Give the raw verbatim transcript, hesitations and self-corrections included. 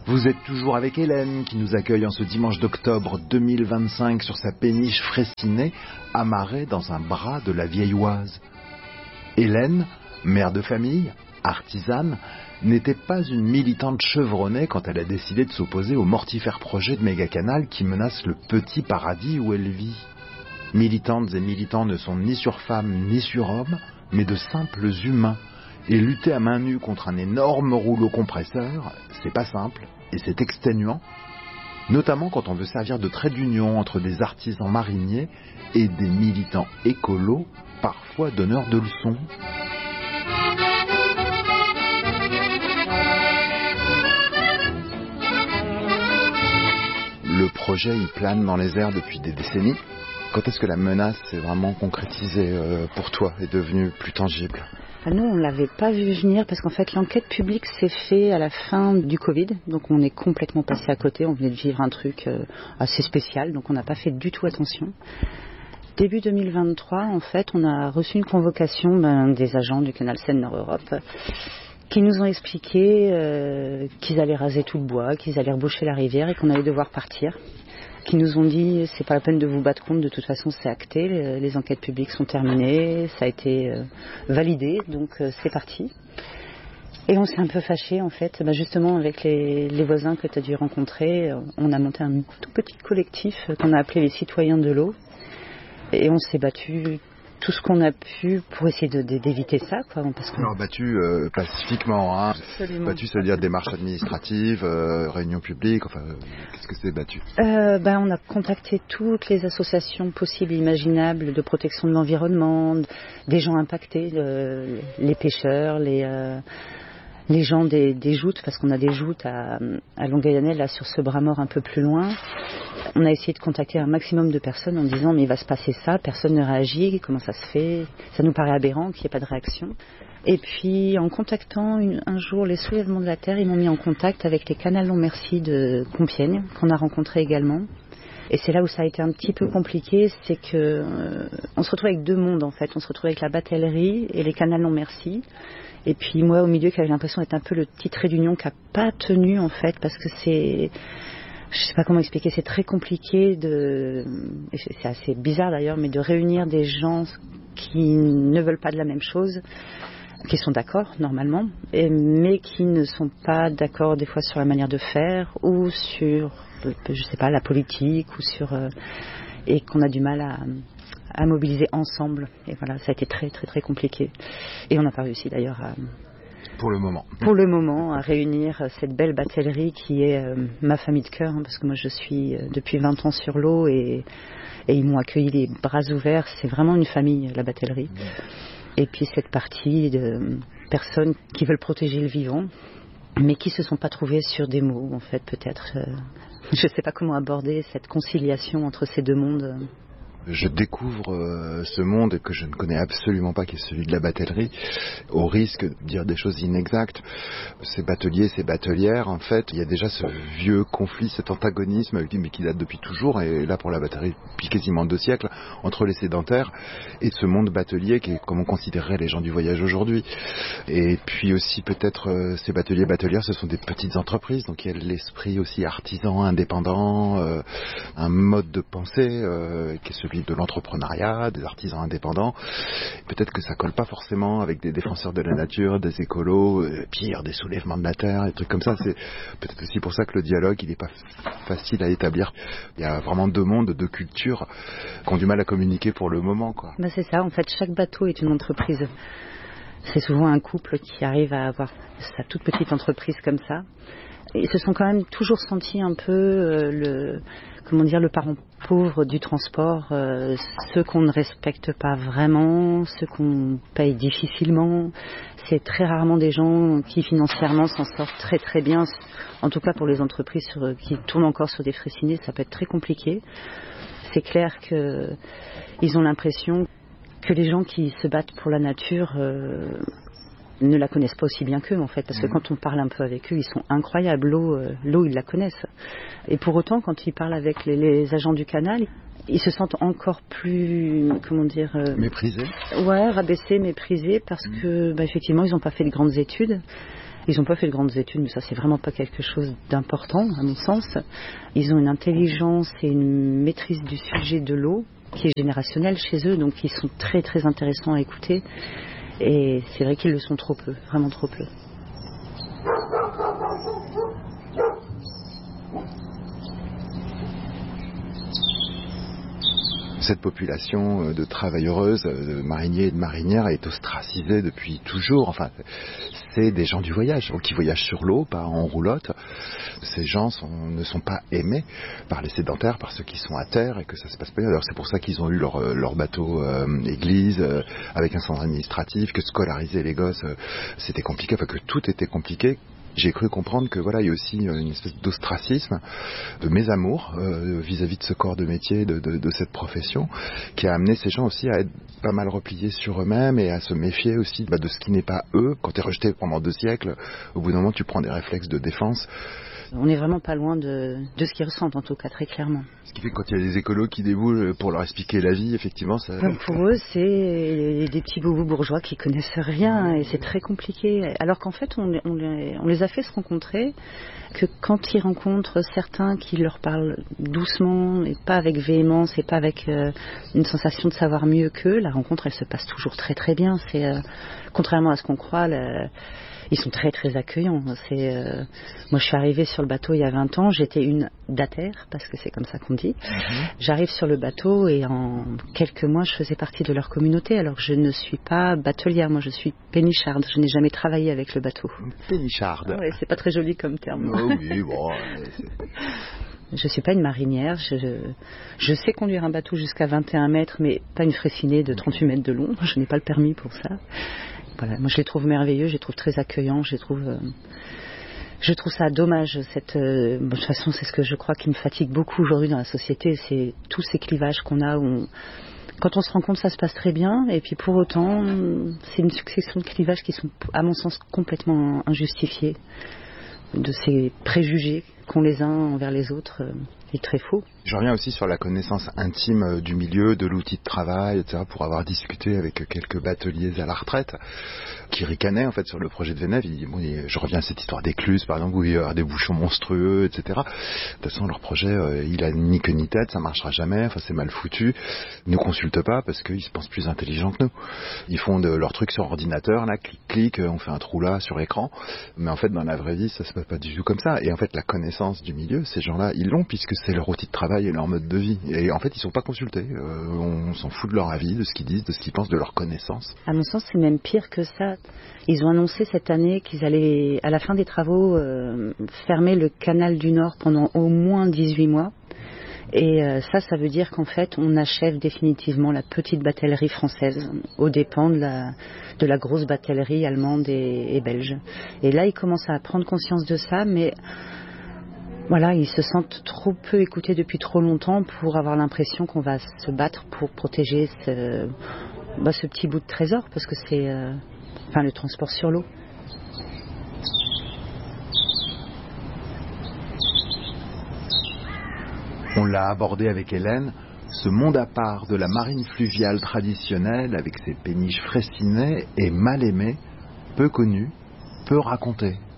Vous êtes toujours avec Hélène qui nous accueille en ce dimanche d'octobre deux mille vingt-cinq sur sa péniche Fraissinet, amarrée dans un bras de la vieille Oise. Hélène, mère de famille, artisane, n'était pas une militante chevronnée quand elle a décidé de s'opposer au mortifère projet de méga-canal qui menace le petit paradis où elle vit. Militantes et militants ne sont ni sur femmes ni sur hommes, mais de simples humains. Et lutter à main nue contre un énorme rouleau compresseur, c'est pas simple et c'est exténuant, notamment quand on veut servir de trait d'union entre des artisans mariniers et des militants écolos, parfois donneurs de leçons. Le projet, il plane dans les airs depuis des décennies. Quand est-ce que la menace s'est vraiment concrétisée pour toi et devenue plus tangible ? Nous, on ne l'avait pas vu venir parce qu'en fait, l'enquête publique s'est faite à la fin du Covid. Donc, on est complètement passé à côté. On venait de vivre un truc assez spécial. Donc, on n'a pas fait du tout attention. Début deux mille vingt-trois, en fait, on a reçu une convocation ben, des agents du canal Seine-Nord-Europe qui nous ont expliqué euh, qu'ils allaient raser tout le bois, qu'ils allaient reboucher la rivière et qu'on allait devoir partir. Qui nous ont dit c'est pas la peine de vous battre contre, de toute façon c'est acté, les, les enquêtes publiques sont terminées, ça a été euh, validé, donc euh, c'est parti. Et on s'est un peu fâchés en fait, bah, justement avec les, les voisins que tu as dû rencontrer, on a monté un tout petit collectif qu'on a appelé les citoyens de l'eau et on s'est battu tout ce qu'on a pu pour essayer de, de, d'éviter ça. Quoi, parce que... Alors battu euh, pacifiquement, hein. Battu, ça veut dire démarche administrative, euh, réunion publique, enfin, euh, qu'est-ce que c'est battu euh, ben, On a contacté toutes les associations possibles et imaginables de protection de l'environnement, des gens impactés, le, les pêcheurs, les... Euh, les gens des, des joutes, parce qu'on a des joutes à, à Longueuil-Annel, là sur ce bras mort un peu plus loin. On a essayé de contacter un maximum de personnes en disant mais il va se passer ça, personne ne réagit, comment ça se fait, ça nous paraît aberrant qu'il n'y ait pas de réaction. Et puis en contactant une, un jour les soulèvements de la terre, ils m'ont mis en contact avec les canals non merci de Compiègne, qu'on a rencontrés également. Et c'est là où ça a été un petit peu compliqué, c'est que euh, on se retrouve avec deux mondes en fait, on se retrouve avec la batellerie et les canals non merci. Et puis moi au milieu qui avait l'impression d'être un peu le petit trait d'union qui n'a pas tenu en fait parce que c'est, je sais pas comment expliquer, c'est très compliqué de, c'est assez bizarre d'ailleurs, mais de réunir des gens qui ne veulent pas de la même chose, qui sont d'accord normalement, mais qui ne sont pas d'accord des fois sur la manière de faire ou sur, je sais pas, la politique ou sur, et qu'on a du mal à à mobiliser ensemble. Et voilà, ça a été très très très compliqué. Et on n'a pas réussi d'ailleurs à... Pour le moment. Pour le moment, à réunir cette belle batellerie qui est euh, ma famille de cœur, hein, parce que moi je suis euh, depuis vingt ans sur l'eau et, et ils m'ont accueilli les bras ouverts. C'est vraiment une famille, la batellerie. Mmh. Et puis cette partie de personnes qui veulent protéger le vivant, mais qui se sont pas trouvées sur des mots, en fait, peut-être. Euh, je sais pas comment aborder cette conciliation entre ces deux mondes. Je découvre euh, ce monde que je ne connais absolument pas, qui est celui de la batellerie, au risque de dire des choses inexactes. Ces bateliers, ces batelières, en fait, il y a déjà ce vieux conflit, cet antagonisme, mais qui date depuis toujours, et là pour la batellerie depuis quasiment deux siècles, entre les sédentaires et ce monde batelier qui est comme on considérerait les gens du voyage aujourd'hui. Et puis aussi peut-être euh, ces bateliers, batelières, ce sont des petites entreprises, donc il y a l'esprit aussi artisan, indépendant, euh, un mode de pensée euh, qui est celui de l'entrepreneuriat, des artisans indépendants. Peut-être que ça colle pas forcément avec des défenseurs de la nature, des écolos, euh, pire, des soulèvements de la terre, des trucs comme ça. C'est peut-être aussi pour ça que le dialogue, il n'est pas facile à établir. Il y a vraiment deux mondes, deux cultures qui ont du mal à communiquer pour le moment, quoi. Ben c'est ça, en fait, chaque bateau est une entreprise. C'est souvent un couple qui arrive à avoir sa toute petite entreprise comme ça. Ils se sont quand même toujours sentis un peu euh, le, comment dire, le parent pauvre du transport, euh, ceux qu'on ne respecte pas vraiment, ceux qu'on paye difficilement. C'est très rarement des gens qui financièrement s'en sortent très très bien. En tout cas pour les entreprises sur, qui tournent encore sur des Fraissinet, ça peut être très compliqué. C'est clair qu'ils ont l'impression que les gens qui se battent pour la nature... Euh, ne la connaissent pas aussi bien qu'eux en fait, parce que quand on parle un peu avec eux, ils sont incroyables, l'eau, euh, l'eau ils la connaissent. Et pour autant, quand ils parlent avec les, les agents du canal, ils se sentent encore plus, comment dire... Euh, méprisés. Ouais, rabaissés, méprisés, parce mmh. que, bah, effectivement, ils n'ont pas fait de grandes études. Ils n'ont pas fait de grandes études, mais ça c'est vraiment pas quelque chose d'important à mon sens. Ils ont une intelligence et une maîtrise du sujet de l'eau qui est générationnelle chez eux, donc ils sont très très intéressants à écouter. Et c'est vrai qu'ils le sont trop peu, vraiment trop peu. Cette population de travailleuses, de mariniers et de marinières est ostracisée depuis toujours. Enfin, c'est des gens du voyage, qui voyagent sur l'eau, pas en roulotte. Ces gens sont, ne sont pas aimés par les sédentaires, par ceux qui sont à terre, et que ça se passe pas bien. Alors c'est pour ça qu'ils ont eu leur, leur bateau euh, église, euh, avec un centre administratif, que scolariser les gosses, euh, c'était compliqué, enfin que tout était compliqué. J'ai cru comprendre que voilà, il y a aussi une espèce d'ostracisme, de mésamour euh, vis-à-vis de ce corps de métier, de, de, de cette profession, qui a amené ces gens aussi à être pas mal repliés sur eux-mêmes et à se méfier aussi bah, de ce qui n'est pas eux. Quand tu es rejeté pendant deux siècles, au bout d'un moment, tu prends des réflexes de défense. On n'est vraiment pas loin de, de ce qu'ils ressentent, en tout cas, très clairement. Ce qui fait que quand il y a des écolos qui déboulent pour leur expliquer la vie, effectivement, ça... Donc pour eux, c'est des petits bobos bourgeois qui connaissent rien et c'est très compliqué. Alors qu'en fait, on, on, les, on les a fait se rencontrer, que quand ils rencontrent certains qui leur parlent doucement et pas avec véhémence et pas avec euh, une sensation de savoir mieux qu'eux, la rencontre, elle se passe toujours très très bien. C'est euh, contrairement à ce qu'on croit... La, ils sont très très accueillants. C'est, euh, moi je suis arrivée sur le bateau il y a vingt ans, j'étais une datère, parce que c'est comme ça qu'on dit. Mm-hmm. J'arrive sur le bateau et en quelques mois je faisais partie de leur communauté, alors que je ne suis pas batelière, moi je suis pénicharde, je n'ai jamais travaillé avec le bateau. Pénicharde. Ah ouais, c'est pas très joli comme terme. Oh oui, bon... Je suis pas une marinière, je, je sais conduire un bateau jusqu'à vingt et un mètres, mais pas une Fraissinet de trente-huit mètres de long, je n'ai pas le permis pour ça. Voilà, moi je les trouve merveilleux, je les trouve très accueillants, je les trouve, euh, je trouve ça dommage. Cette, euh, bon, de toute façon, c'est ce que je crois qui me fatigue beaucoup aujourd'hui dans la société, c'est tous ces clivages qu'on a où on, quand on se rend compte ça se passe très bien, et puis pour autant, c'est une succession de clivages qui sont, à mon sens, complètement injustifiés, de ces préjugés qu'ont les uns envers les autres, euh, est très faux. Je reviens aussi sur la connaissance intime du milieu, de l'outil de travail, et cetera, pour avoir discuté avec quelques bateliers à la retraite qui ricanaient en fait sur le projet de Venève. Ils, bon, je reviens à cette histoire d'écluses, par exemple, où il y a des bouchons monstrueux, et cetera. De toute façon, leur projet, euh, il a ni queue ni tête, ça marchera jamais, enfin c'est mal foutu. Ils ne consultent pas parce qu'ils se pensent plus intelligents que nous. Ils font de leur truc sur ordinateur, là, clic, clic, on fait un trou là sur écran. Mais en fait, dans la vraie vie, ça se passe pas du tout comme ça. Et en fait, la connaissance du milieu, ces gens-là, ils l'ont puisque c'est leur outil de travail et leur mode de vie. Et en fait, ils sont pas consultés. Euh, on s'en fout de leur avis, de ce qu'ils disent, de ce qu'ils pensent, de leur connaissance. À mon sens, c'est même pire que ça. Ils ont annoncé cette année qu'ils allaient, à la fin des travaux, euh, fermer le canal du Nord pendant au moins dix-huit mois. Et euh, ça, ça veut dire qu'en fait, on achève définitivement la petite batellerie française aux dépens de la, de la grosse batellerie allemande et, et belge. Et là, ils commencent à prendre conscience de ça, mais... Voilà, ils se sentent trop peu écoutés depuis trop longtemps pour avoir l'impression qu'on va se battre pour protéger ce, bah, ce petit bout de trésor, parce que c'est euh, enfin, le transport sur l'eau. On l'a abordé avec Hélène, ce monde à part de la marine fluviale traditionnelle avec ses péniches Fraissinet est mal aimé, peu connu, peu raconté.